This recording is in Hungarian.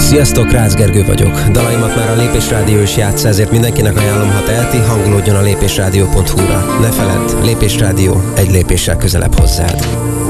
Sziasztok, Rácz Gergő vagyok. Dalaimat már a Lépés Rádió is játsza, ezért mindenkinek ajánlom, ha teheti, hangolódjon a lépésrádió.hu-ra. Ne feledd, Lépés Rádió egy lépéssel közelebb hozzád.